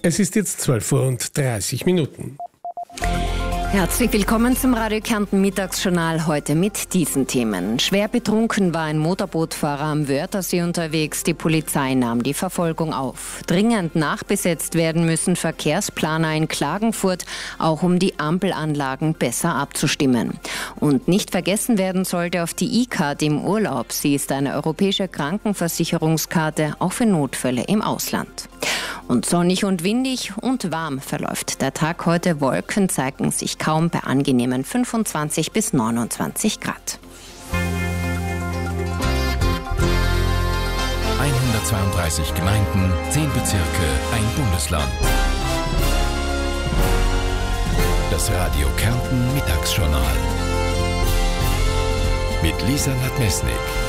Es ist jetzt 12:30 Uhr. Herzlich willkommen zum Radio Kärnten Mittagsjournal, heute mit diesen Themen. Schwer betrunken war ein Motorbootfahrer am Wörthersee unterwegs. Die Polizei nahm die Verfolgung auf. Dringend nachbesetzt werden müssen Verkehrsplaner in Klagenfurt, auch um die Ampelanlagen besser abzustimmen. Und nicht vergessen werden sollte auf die E-Card im Urlaub. Sie ist eine europäische Krankenversicherungskarte, auch für Notfälle im Ausland. Und sonnig und windig und warm verläuft der Tag heute. Wolken zeigen sich kaum bei angenehmen 25 bis 29 Grad. 132 Gemeinden, 10 Bezirke, ein Bundesland. Das Radio Kärnten Mittagsjournal. Mit Lisa Nadmesnik.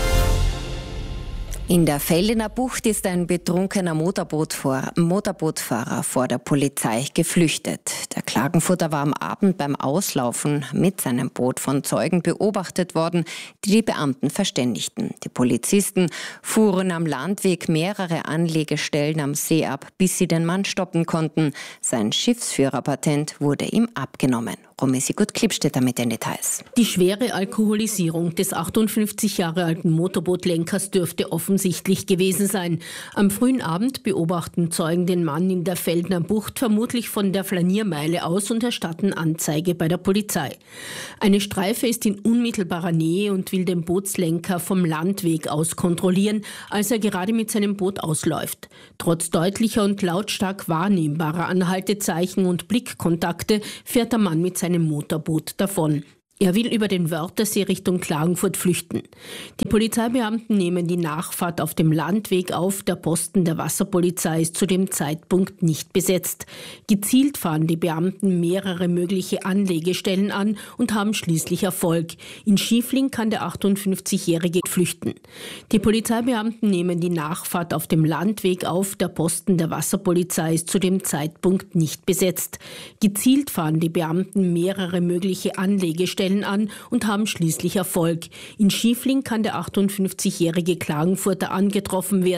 In der Feldener Bucht ist ein betrunkener Motorbootfahrer vor der Polizei geflüchtet. Der Klagenfurter war am Abend beim Auslaufen mit seinem Boot von Zeugen beobachtet worden, die die Beamten verständigten. Die Polizisten fuhren am Landweg mehrere Anlegestellen am See ab, bis sie den Mann stoppen konnten. Sein Schiffsführerpatent wurde ihm abgenommen. Romy Sigurd-Klippstätter mit den Details. Die schwere Alkoholisierung des 58 Jahre alten Motorbootlenkers dürfte offensichtlich gewesen sein. Am frühen Abend beobachten Zeugen den Mann in der Feldner Bucht vermutlich von der Flaniermeile aus und erstatten Anzeige bei der Polizei. Eine Streife ist in unmittelbarer Nähe und will den Bootslenker vom Landweg aus kontrollieren, als er gerade mit seinem Boot ausläuft. Trotz deutlicher und lautstark wahrnehmbarer Anhaltezeichen und Blickkontakte fährt der Mann mit seinem Motorboot davon. Er will über den Wörthersee Richtung Klagenfurt flüchten. Die Polizeibeamten nehmen die Nachfahrt auf dem Landweg auf. Der Posten der Wasserpolizei ist zu dem Zeitpunkt nicht besetzt. Gezielt fahren die Beamten mehrere mögliche Anlegestellen an und haben schließlich Erfolg. In Schiefling kann der 58-Jährige flüchten. Die Polizeibeamten nehmen die Nachfahrt auf dem Landweg auf. Der Posten der Wasserpolizei ist zu dem Zeitpunkt nicht besetzt. Gezielt fahren die Beamten mehrere mögliche Anlegestellen an und haben schließlich Erfolg. In Schiefling kann der 58-jährige Klagenfurter angetroffen werden.